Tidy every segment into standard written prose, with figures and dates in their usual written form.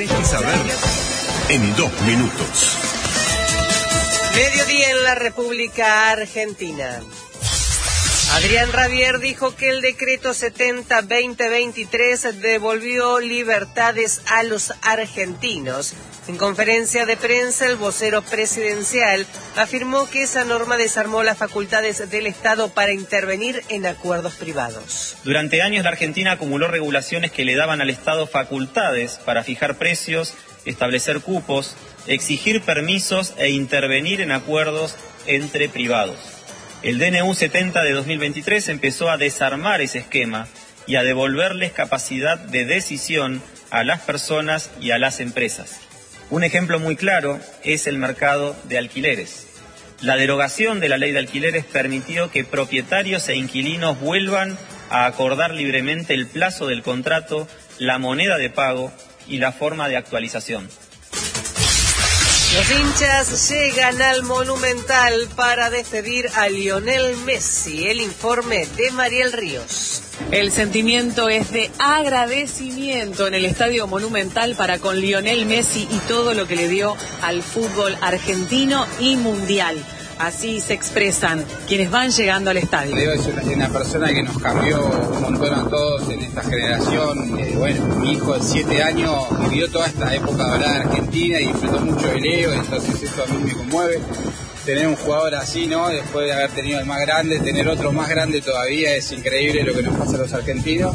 tenés que saber en 2 minutos. Mediodía en la República Argentina. Adrián Rabier dijo que el decreto 70-2023 devolvió libertades a los argentinos. En conferencia de prensa, el vocero presidencial afirmó que esa norma desarmó las facultades del Estado para intervenir en acuerdos privados. Durante años la Argentina acumuló regulaciones que le daban al Estado facultades para fijar precios, establecer cupos, exigir permisos e intervenir en acuerdos entre privados. El DNU 70 de 2023 empezó a desarmar ese esquema y a devolverles capacidad de decisión a las personas y a las empresas. Un ejemplo muy claro es el mercado de alquileres. La derogación de la ley de alquileres permitió que propietarios e inquilinos vuelvan a acordar libremente el plazo del contrato, la moneda de pago y la forma de actualización. Los hinchas llegan al Monumental para despedir a Lionel Messi. El informe de Mariel Ríos. El sentimiento es de agradecimiento en el Estadio Monumental para con Lionel Messi y todo lo que le dio al fútbol argentino y mundial. Así se expresan quienes van llegando al estadio. Leo es una persona que nos cambió un montón a todos en esta generación. Mi hijo de 7 años vivió toda esta época dorada de Argentina y disfrutó mucho de Leo, entonces eso a mí me conmueve. Tener un jugador así, ¿no? Después de haber tenido el más grande, tener otro más grande todavía, es increíble lo que nos pasa a los argentinos.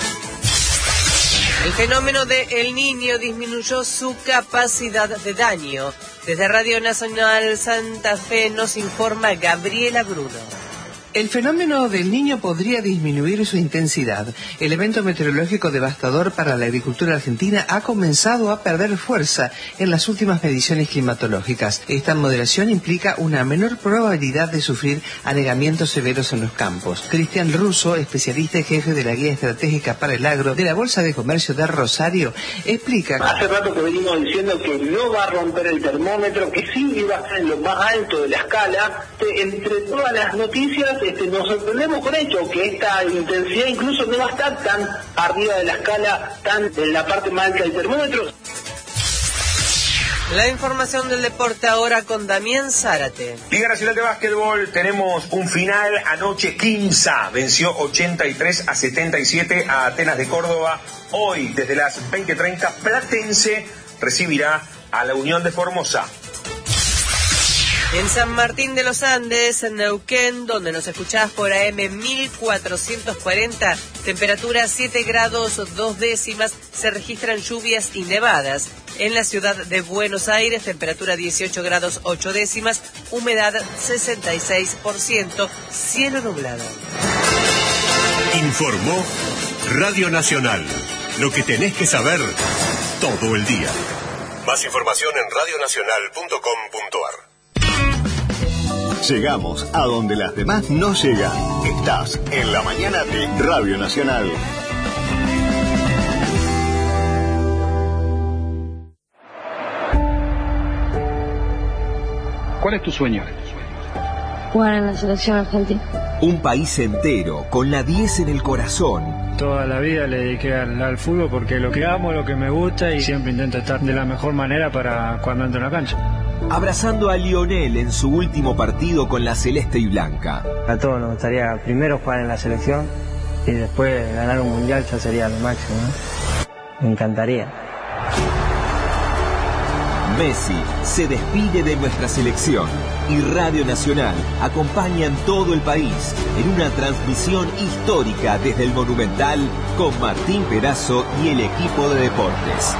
El fenómeno de El Niño disminuyó su capacidad de daño. Desde Radio Nacional Santa Fe nos informa Gabriela Bruno. El fenómeno del Niño podría disminuir su intensidad. El evento meteorológico devastador para la agricultura argentina ha comenzado a perder fuerza en las últimas mediciones climatológicas. Esta moderación implica una menor probabilidad de sufrir anegamientos severos en los campos. Cristian Russo, especialista y jefe de la Guía Estratégica para el Agro de la Bolsa de Comercio de Rosario, explica: hace rato que venimos diciendo que no va a romper el termómetro, que sí iba a estar en lo más alto de la escala. Entre todas las noticias nos sorprendemos con esto, que esta intensidad incluso no va a estar tan arriba de la escala, tan en la parte más alta del termómetro. La información del deporte ahora con Damián Zárate. Liga Nacional de Básquetbol, tenemos un final. Anoche Quimsa venció 83-77 a Atenas de Córdoba. Hoy, desde las 20:30, Platense recibirá a la Unión de Formosa. En San Martín de los Andes, en Neuquén, donde nos escuchás por AM 1440, temperatura 7 grados 2 décimas, se registran lluvias y nevadas. En la ciudad de Buenos Aires, temperatura 18 grados 8 décimas, humedad 66%, cielo nublado. Informó Radio Nacional. Lo que tenés que saber todo el día. Más información en radionacional.com.ar. Llegamos a donde las demás no llegan. Estás en la mañana de Radio Nacional. ¿Cuál es tu sueño? Jugar en la selección argentina. Un país entero con la 10 en el corazón. Toda la vida le dediqué al fútbol porque lo que amo, lo que me gusta, y siempre intento estar de la mejor manera para cuando entro en la cancha. Abrazando a Lionel en su último partido con la celeste y blanca. A todos nos gustaría primero jugar en la selección y después ganar un mundial, ya sería lo máximo, ¿no? Me encantaría. Messi se despide de nuestra selección y Radio Nacional acompaña en todo el país en una transmisión histórica desde el Monumental con Martín Perazo y el equipo de deportes.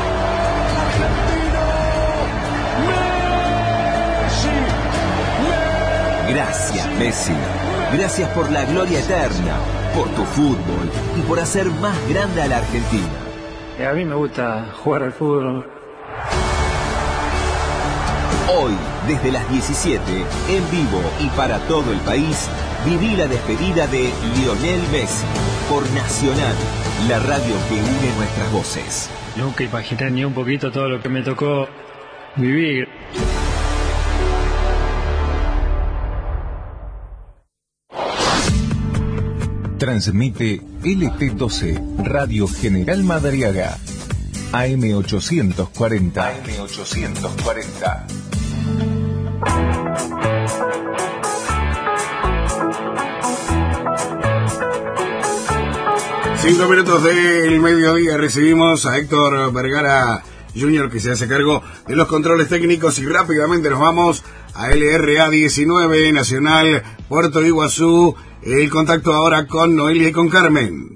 Gracias, Messi. Gracias por la gloria eterna, por tu fútbol y por hacer más grande a la Argentina. A mí me gusta jugar al fútbol. Hoy, desde las 17, en vivo y para todo el país, viví la despedida de Lionel Messi por Nacional, la radio que une nuestras voces. Nunca imaginé ni un poquito todo lo que me tocó vivir. Transmite LT12, Radio General Madariaga. AM840. AM840. 5 minutos del mediodía, recibimos a Héctor Vergara Jr., que se hace cargo de los controles técnicos, y rápidamente nos vamos a LRA 19, Nacional Puerto Iguazú. El contacto ahora con Noelia y con Carmen.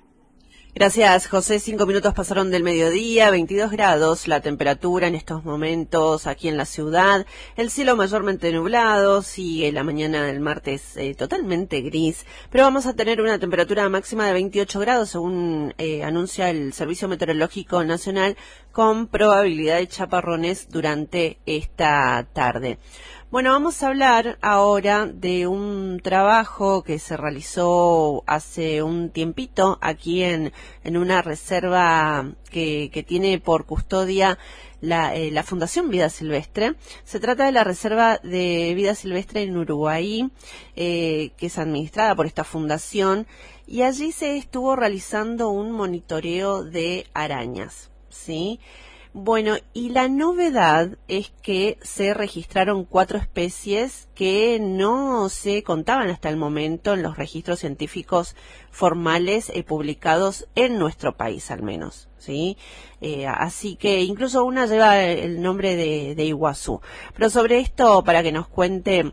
Gracias, José. 5 minutos pasaron del mediodía, 22 grados la temperatura en estos momentos aquí en la ciudad. El cielo mayormente nublado, sigue la mañana del martes totalmente gris, pero vamos a tener una temperatura máxima de 28 grados, según anuncia el Servicio Meteorológico Nacional, con probabilidad de chaparrones durante esta tarde. Bueno, vamos a hablar ahora de un trabajo que se realizó hace un tiempito aquí en una reserva que tiene por custodia la Fundación Vida Silvestre. Se trata de la Reserva de Vida Silvestre en Uruguay, que es administrada por esta fundación, y allí se estuvo realizando un monitoreo de arañas, ¿sí? Bueno, y la novedad es que se registraron 4 especies que no se contaban hasta el momento en los registros científicos formales publicados en nuestro país, al menos, ¿sí? Así que incluso una lleva el nombre de Iguazú. Pero sobre esto, para que nos cuente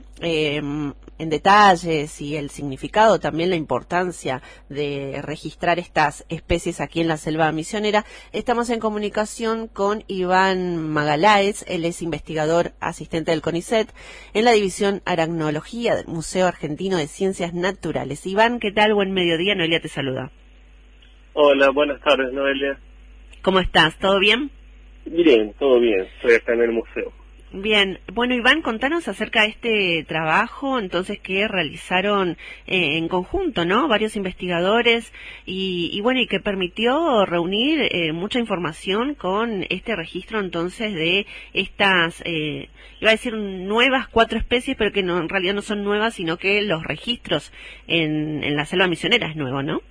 en detalles y el significado, también la importancia de registrar estas especies aquí en la selva misionera, estamos en comunicación con Iván Magaláes. Él es investigador asistente del CONICET en la División Aracnología del Museo Argentino de Ciencias Naturales. Iván, ¿qué tal? Buen mediodía, Noelia te saluda. Hola, buenas tardes, Noelia. ¿Cómo estás? ¿Todo bien? Bien, todo bien. Estoy acá en el museo. Bien, bueno, Iván, contanos acerca de este trabajo, entonces, que realizaron en conjunto, ¿no? Varios investigadores y bueno, y que permitió reunir mucha información con este registro, entonces, de estas, iba a decir nuevas 4 especies, pero que no, en realidad no son nuevas, sino que los registros en la selva misionera es nuevo, ¿no?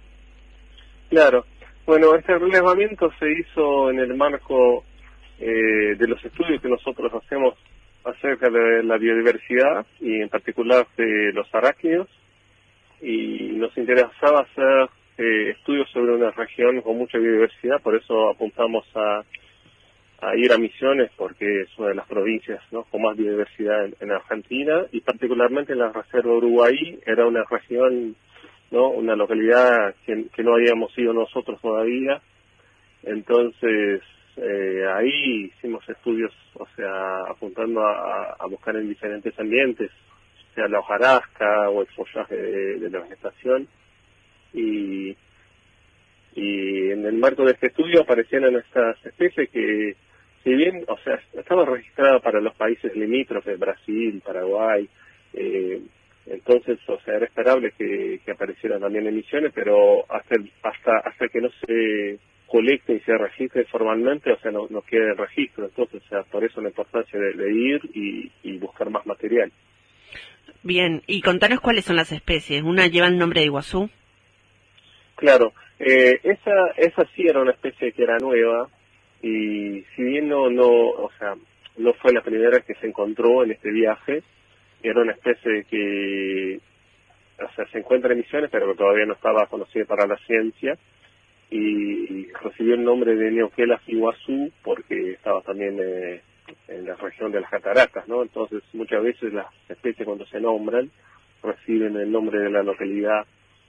Claro. Bueno, este relevamiento se hizo en el marco de los estudios que nosotros hacemos acerca de la biodiversidad y en particular de los arácnidos, y nos interesaba hacer estudios sobre una región con mucha biodiversidad. Por eso apuntamos a ir a Misiones, porque es una de las provincias, ¿no?, con más biodiversidad en Argentina, y particularmente en la Reserva Uruguay. Era una región, ¿no?, una localidad que no habíamos ido nosotros todavía. Entonces ahí hicimos estudios, o sea, apuntando a buscar en diferentes ambientes, sea la hojarasca o el follaje de la vegetación, y en el marco de este estudio aparecieron estas especies que, si bien, o sea, estaban registradas para los países limítrofes, Brasil, Paraguay, entonces, o sea, era esperable que aparecieran también en Misiones, pero hasta que no se colecte y se registre formalmente, o sea, no queda el registro. Entonces, o sea, por eso la importancia de ir y buscar más material. Bien, y contanos cuáles son las especies. ¿Una lleva el nombre de Iguazú? Claro, esa sí era una especie que era nueva, y si bien o sea, no fue la primera vez que se encontró en este viaje, era una especie que, o sea, se encuentra en Misiones, pero que todavía no estaba conocida para la ciencia, y recibió el nombre de Neoquelas iguazú porque estaba también en la región de las cataratas, ¿no? Entonces, muchas veces las especies, cuando se nombran, reciben el nombre de la localidad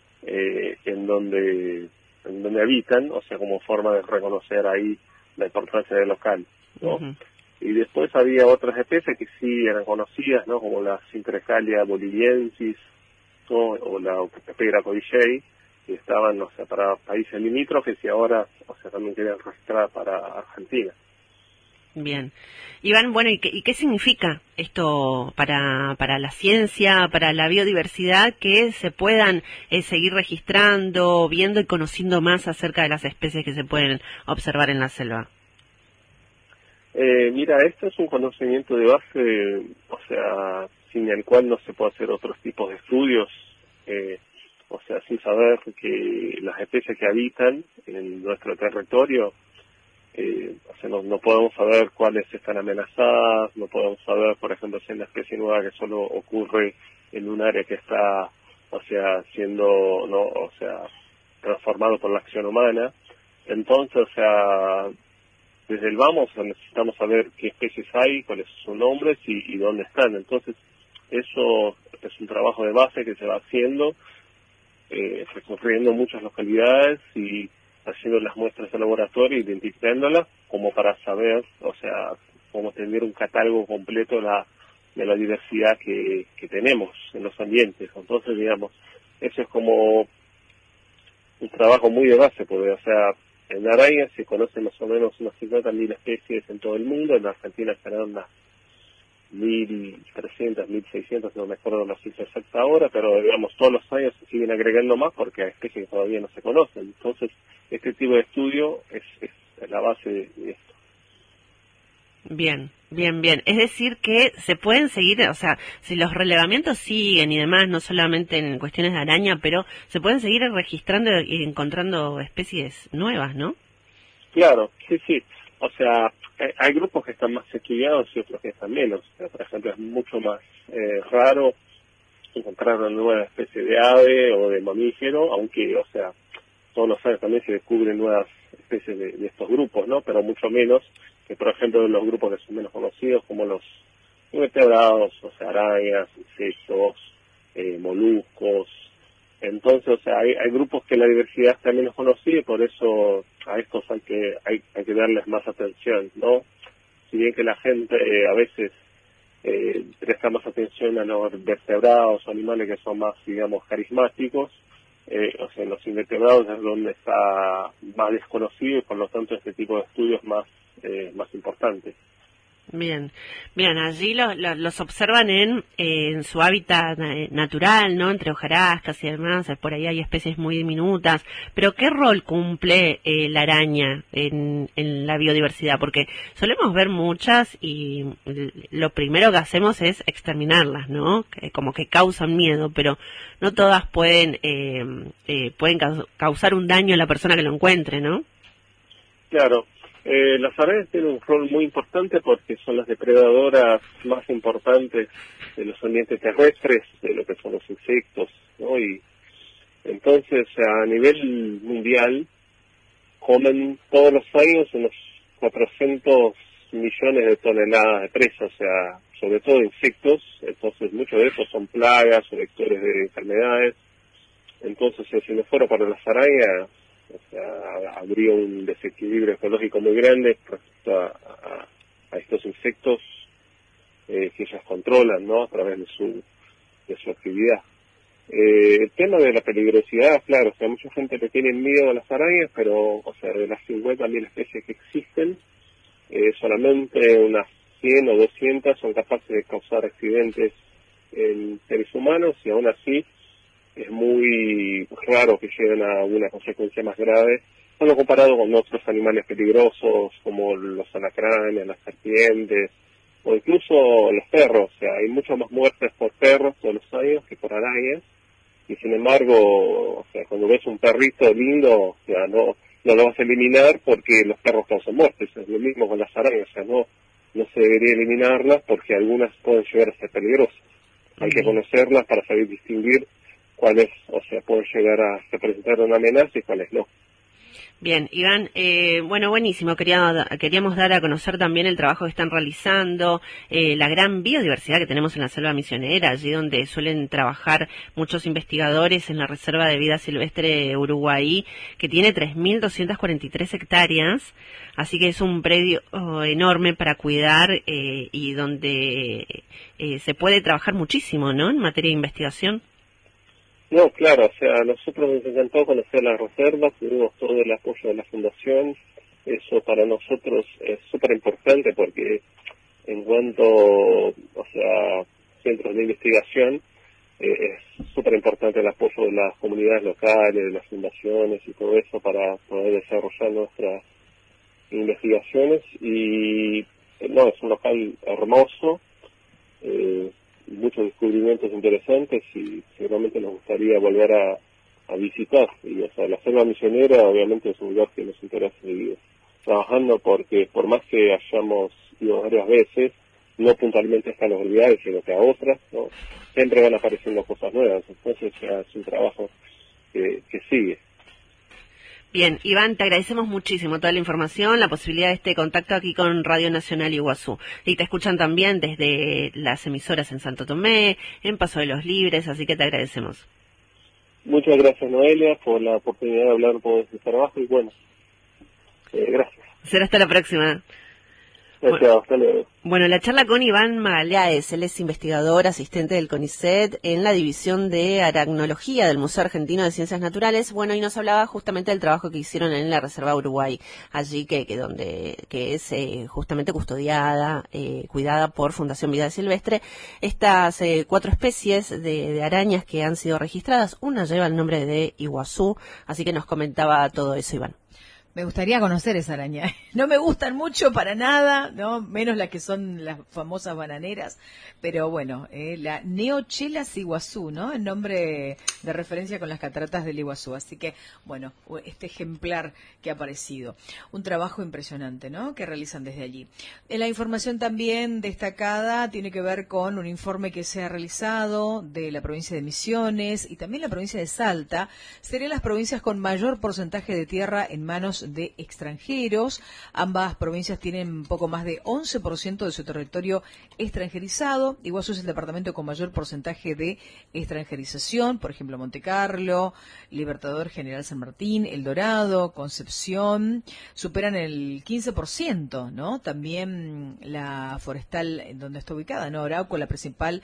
en donde habitan, o sea, como forma de reconocer ahí la importancia del local, ¿no? Uh-huh. Y después había otras especies que sí eran conocidas, ¿no?, como la Syntrecalia boliviensis, ¿no?, o la Pepera codillei, que estaban, o sea, para países limítrofes, y ahora, o sea, también quedan registradas para Argentina. Bien. Iván, bueno, ¿y qué significa esto para la ciencia, para la biodiversidad, que se puedan seguir registrando, viendo y conociendo más acerca de las especies que se pueden observar en la selva? Mira, esto es un conocimiento de base, o sea, sin el cual no se puede hacer otros tipos de estudios, o sea, sin saber que las especies que habitan en nuestro territorio o sea, no podemos saber cuáles están amenazadas, no podemos saber, por ejemplo, si hay una especie nueva que solo ocurre en un área que está, o sea, siendo, no, o sea, transformado por la acción humana. Entonces, o sea, desde el vamos necesitamos saber qué especies hay, cuáles son sus nombres y dónde están. Entonces, eso es un trabajo de base que se va haciendo, recorriendo muchas localidades y haciendo las muestras de laboratorio, identificándolas como para saber, o sea, cómo tener un catálogo completo de la diversidad que tenemos en los ambientes. Entonces, digamos, eso es como un trabajo muy de base, porque, o sea, en arañas se conocen más o menos unas 50.000 especies en todo el mundo. En Argentina serán unas 1.300, 1.600, no me acuerdo la cifra exacta ahora, pero digamos todos los años se siguen agregando más porque hay especies que todavía no se conocen. Entonces, este tipo de estudio es la base de esto. Bien. Es decir que se pueden seguir, o sea, si los relevamientos siguen y demás, no solamente en cuestiones de araña, pero se pueden seguir registrando y encontrando especies nuevas, ¿no? Claro, sí. O sea, hay grupos que están más estudiados y otros que están menos. O sea, por ejemplo, es mucho más raro encontrar una nueva especie de ave o de mamífero, aunque, o sea, todos los años también se descubren nuevas especies de estos grupos, ¿no? Pero mucho menos que, por ejemplo, los grupos que son menos conocidos, como los invertebrados, o sea, arañas, insectos, moluscos. Entonces, o sea, hay grupos que la diversidad está menos conocida y por eso a estos hay que darles más atención, ¿no? Si bien que la gente a veces presta más atención a los vertebrados o animales que son más, digamos, carismáticos, o sea, los invertebrados es donde está más desconocido y por lo tanto este tipo de estudios más importantes. Bien, allí los observan en su hábitat natural, ¿no? Entre hojarascas y demás, por ahí hay especies muy diminutas, pero ¿qué rol cumple la araña en la biodiversidad? Porque solemos ver muchas y lo primero que hacemos es exterminarlas, ¿no? Como que causan miedo, pero no todas pueden causar un daño a la persona que lo encuentre, ¿no? Claro. Las arañas tienen un rol muy importante porque son las depredadoras más importantes de los ambientes terrestres, de lo que son los insectos, ¿no? Y entonces, a nivel mundial, comen todos los años unos 400 millones de toneladas de presa, o sea, sobre todo insectos. Entonces, muchos de esos son plagas o vectores de enfermedades. Entonces, si no fuera para las arañas, o sea, habría un desequilibrio ecológico muy grande respecto a estos insectos que ellas controlan, ¿no? A través de su actividad. El tema de la peligrosidad, claro, o sea, mucha gente le tiene miedo a las arañas, pero, o sea, de las 50.000 especies que existen, solamente unas 100 o 200 son capaces de causar accidentes en seres humanos y aún así es muy raro que lleguen a una consecuencia más grave, solo comparado con otros animales peligrosos como los alacranes, las serpientes o incluso los perros. O sea, hay muchas más muertes por perros todos los años que por arañas y sin embargo, o sea, cuando ves un perrito lindo, o sea, no lo vas a eliminar porque los perros causan muertes. Es lo mismo con las arañas, o sea, no se debería eliminarlas porque algunas pueden llegar a ser peligrosas. Hay que conocerlas para saber distinguir cuáles, o sea, pueden llegar a representar una amenaza y cuáles no. Bien, Iván, bueno, buenísimo. Queríamos dar a conocer también el trabajo que están realizando, la gran biodiversidad que tenemos en la selva misionera, allí donde suelen trabajar muchos investigadores en la Reserva de Vida Silvestre Uruguay, que tiene 3.243 hectáreas, así que es un predio enorme para cuidar y donde se puede trabajar muchísimo, ¿no?, en materia de investigación. No, claro, o sea, a nosotros nos encantó conocer la reserva, tuvimos todo el apoyo de la Fundación, eso para nosotros es súper importante porque en cuanto, o sea, centros de investigación, es súper importante el apoyo de las comunidades locales, de las fundaciones y todo eso para poder desarrollar nuestras investigaciones y, no, es un local hermoso, muchos descubrimientos interesantes y seguramente nos gustaría volver a visitar. Y, o sea, la selva misionera obviamente es un lugar que nos interesa vivir. trabajando porque por más que hayamos ido varias veces, no puntualmente a estas localidades, sino que a otras, ¿no? Siempre van apareciendo cosas nuevas, entonces es un trabajo que sigue. Bien, Iván, te agradecemos muchísimo toda la información, la posibilidad de este contacto aquí con Radio Nacional Iguazú. Y te escuchan también desde las emisoras en Santo Tomé, en Paso de los Libres, así que te agradecemos. Muchas gracias, Noelia, por la oportunidad de hablar por este trabajo y bueno, gracias. Será hasta la próxima. Gracias, hasta luego. Bueno, la charla con Iván Magalhães, él es investigador, asistente del CONICET en la división de aracnología del Museo Argentino de Ciencias Naturales. Bueno, y nos hablaba justamente del trabajo que hicieron en la Reserva Uruguay, allí que es justamente custodiada, cuidada por Fundación Vida Silvestre. Estas 4 especies de arañas que han sido registradas, una lleva el nombre de Iguazú, así que nos comentaba todo eso, Iván. Me gustaría conocer esa araña. No me gustan mucho para nada, no, menos las que son las famosas bananeras, pero bueno, la Neochelas Iguazú, ¿no? El nombre de referencia con las cataratas del Iguazú. Así que, bueno, este ejemplar que ha aparecido. Un trabajo impresionante, ¿no? Que realizan desde allí. La información también destacada tiene que ver con un informe que se ha realizado de la provincia de Misiones y también la provincia de Salta. Serían las provincias con mayor porcentaje de tierra en manos de extranjeros. Ambas provincias tienen poco más de 11% de su territorio extranjerizado. Iguazú es el departamento con mayor porcentaje de extranjerización, por ejemplo, Monte Carlo, Libertador, General San Martín, El Dorado, Concepción, superan el 15%, ¿no? También la forestal donde está ubicada, ¿no? Arauco, la principal,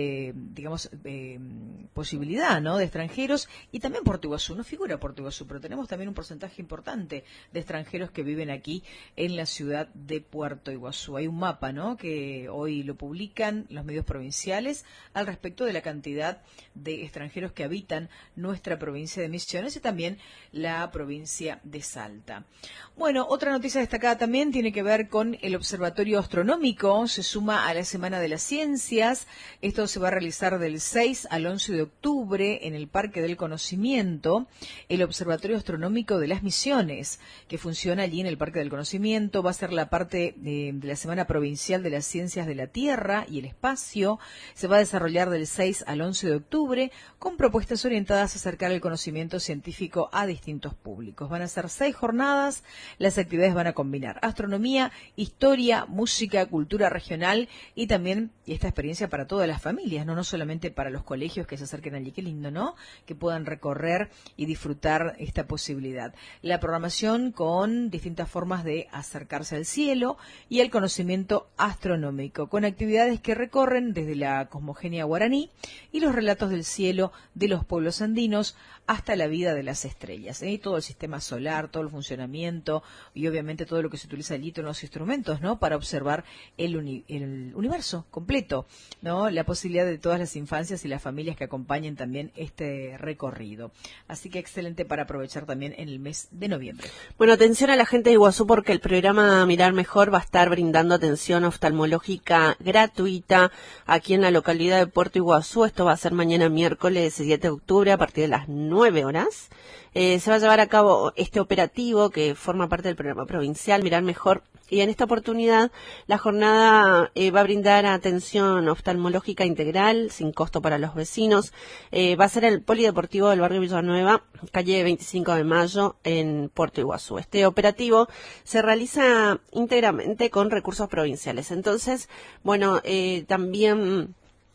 posibilidad, ¿no? De extranjeros, y también Puerto Iguazú, no figura Puerto Iguazú, pero tenemos también un porcentaje importante de extranjeros que viven aquí en la ciudad de Puerto Iguazú. Hay un mapa, ¿no? Que hoy lo publican los medios provinciales al respecto de la cantidad de extranjeros que habitan nuestra provincia de Misiones y también la provincia de Salta. Bueno, otra noticia destacada también tiene que ver con el Observatorio Astronómico. Se suma a la Semana de las Ciencias. Esto se va a realizar del 6 al 11 de octubre en el Parque del Conocimiento. El Observatorio Astronómico de las Misiones, que funciona allí en el Parque del Conocimiento, va a ser la parte de la Semana Provincial de las Ciencias de la Tierra y el Espacio. Se va a desarrollar del 6 al 11 de octubre con propuestas orientadas a acercar el conocimiento científico a distintos públicos. Van a ser 6 jornadas. Las actividades van a combinar astronomía, historia, música, cultura regional y también esta experiencia para todas las familias, no solamente para los colegios que se acerquen allí. Qué lindo, ¿no? Que puedan recorrer y disfrutar esta posibilidad. La programación con distintas formas de acercarse al cielo y al conocimiento astronómico, con actividades que recorren desde la cosmogonía guaraní y los relatos del cielo de los pueblos andinos hasta la vida de las estrellas, todo el sistema solar, todo el funcionamiento y obviamente todo lo que se utiliza allí, todos los instrumentos, ¿no? Para observar el universo completo, ¿no? La posibilidad de todas las infancias y las familias que acompañen también este recorrido. Así que excelente para aprovechar también en el mes de noviembre. Bueno, atención a la gente de Iguazú porque el programa Mirar Mejor va a estar brindando atención oftalmológica gratuita aquí en la localidad de Puerto Iguazú. Esto va a ser mañana miércoles 7 de octubre a partir de las 9 horas. Se va a llevar a cabo este operativo que forma parte del programa provincial Mirar Mejor. Y en esta oportunidad la jornada va a brindar atención oftalmológica integral sin costo para los vecinos. Va a ser el Polideportivo del barrio Villanueva, calle 25 de Mayo en Puerto Iguazú. Este operativo se realiza íntegramente con recursos provinciales. Entonces, bueno, también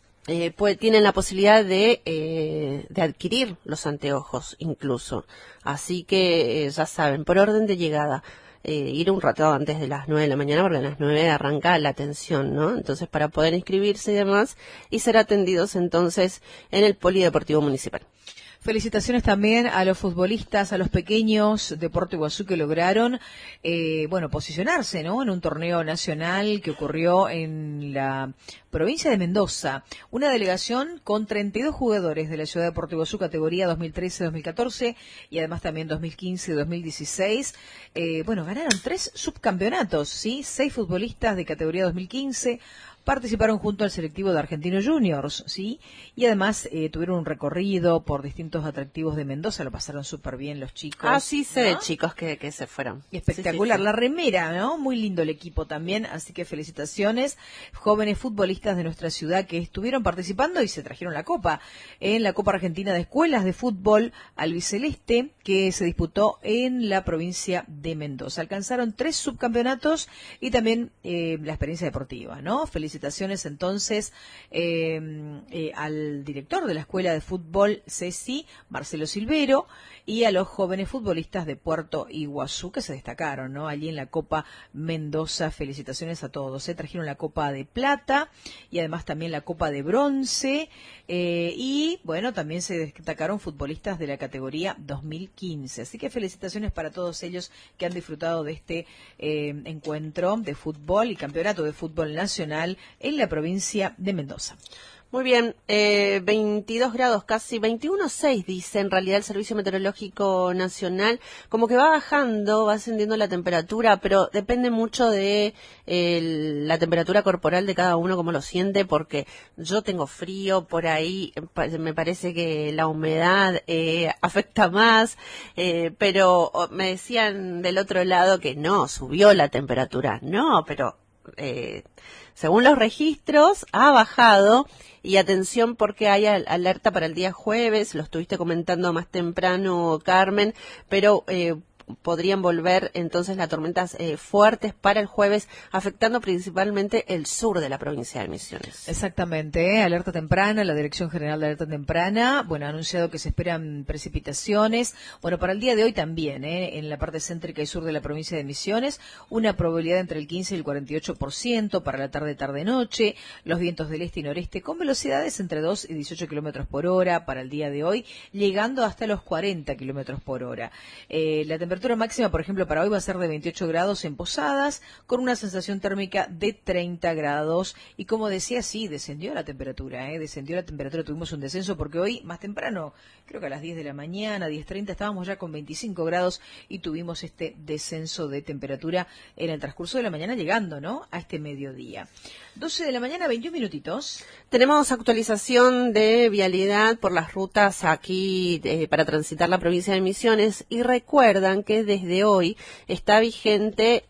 tienen la posibilidad de adquirir los anteojos incluso. Así que ya saben, por orden de llegada. Ir un rato antes de las 9 de la mañana, porque a las 9 arranca la atención, ¿no? Entonces, para poder inscribirse y demás, y ser atendidos entonces en el Polideportivo Municipal. Felicitaciones también a los futbolistas, a los pequeños de Puerto Iguazú que lograron, posicionarse, ¿no? En un torneo nacional que ocurrió en la provincia de Mendoza. Una delegación con 32 jugadores de la ciudad de Puerto Iguazú, categoría 2013-2014 y además también 2015-2016. Ganaron 3 subcampeonatos, ¿sí? 6 futbolistas de categoría 2015, participaron junto al selectivo de Argentinos Juniors, ¿sí? Y además tuvieron un recorrido por distintos atractivos de Mendoza, lo pasaron súper bien los chicos. Ah, sí sé, ¿no? Chicos que se fueron. Espectacular, Sí. la remera, ¿no? Muy lindo el equipo también, así que felicitaciones. Jóvenes futbolistas de nuestra ciudad que estuvieron participando y se trajeron la copa, en la Copa Argentina de Escuelas de Fútbol Albiceleste, que se disputó en la provincia de Mendoza. Alcanzaron 3 subcampeonatos y también la experiencia deportiva, ¿no? Felicitaciones entonces al director de la Escuela de Fútbol CECI, Marcelo Silvero, y a los jóvenes futbolistas de Puerto Iguazú que se destacaron, ¿no? Allí en la Copa Mendoza. Felicitaciones a todos. Se trajeron la Copa de Plata y además también la Copa de Bronce. Y bueno, también se destacaron futbolistas de la categoría 2015. Así que felicitaciones para todos ellos que han disfrutado de este encuentro de fútbol y campeonato de fútbol nacional en la provincia de Mendoza. Muy bien, 22 grados, casi 21,6 dice en realidad el Servicio Meteorológico Nacional. Como que va bajando, va ascendiendo la temperatura, pero depende mucho de la temperatura corporal de cada uno, como lo siente, porque yo tengo frío, por ahí me parece que la humedad afecta más, pero me decían del otro lado que no, subió la temperatura. No, pero según los registros ha bajado. Y atención porque hay alerta para el día jueves, lo estuviste comentando más temprano, Carmen, pero podrían volver entonces las tormentas fuertes para el jueves, afectando principalmente el sur de la provincia de Misiones. Exactamente, alerta temprana, la Dirección General de Alerta Temprana, bueno, ha anunciado que se esperan precipitaciones, bueno, para el día de hoy también, en la parte céntrica y sur de la provincia de Misiones, una probabilidad entre el 15 y el 48% para la tarde-noche, los vientos del este y noreste con velocidades entre 2 y 18 kilómetros por hora para el día de hoy, llegando hasta los 40 kilómetros por hora. La temperatura máxima, por ejemplo, para hoy va a ser de 28 grados en Posadas, con una sensación térmica de 30 grados. Y como decía, sí, descendió la temperatura, tuvimos un descenso porque hoy, más temprano, creo que a las 10 de la mañana, 10:30, estábamos ya con 25 grados y tuvimos este descenso de temperatura en el transcurso de la mañana, llegando, ¿no?, a este mediodía. 12 de la mañana, 21 minutitos. Tenemos actualización de vialidad por las rutas aquí para transitar la provincia de Misiones y recuerdan que desde hoy está vigente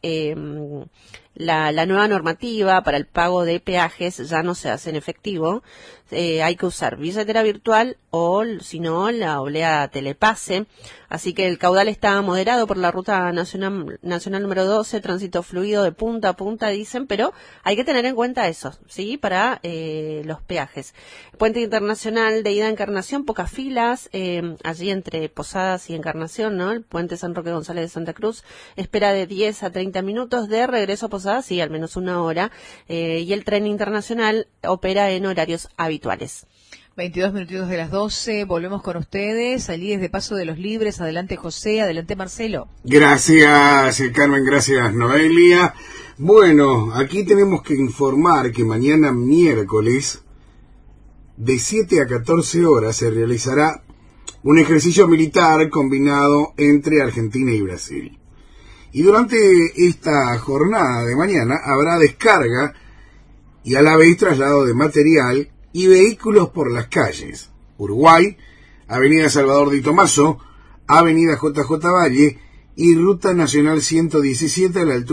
la nueva normativa para el pago de peajes, ya no se hace en efectivo. Hay que usar billetera virtual o, si no, la oblea telepase. Así que el caudal está moderado por la ruta nacional número 12, tránsito fluido de punta a punta, dicen, pero hay que tener en cuenta eso, ¿sí? Para los peajes. Puente Internacional de ida a Encarnación, pocas filas, allí entre Posadas y Encarnación, ¿no? El puente San Roque González de Santa Cruz, espera de 10 a 30 minutos, de regreso a Posadas, sí, al menos una hora, y el tren internacional opera en horarios habituales. 22 minutitos de las 12, volvemos con ustedes, allí desde Paso de los Libres. Adelante José, adelante Marcelo. Gracias Carmen, gracias Noelia. Bueno, aquí tenemos que informar que mañana miércoles de 7 a 14 horas se realizará un ejercicio militar combinado entre Argentina y Brasil. Y durante esta jornada de mañana habrá descarga y a la vez traslado de material y vehículos por las calles: Uruguay, Avenida Salvador Di Tomaso, Avenida JJ Valle y Ruta Nacional 117 a la altura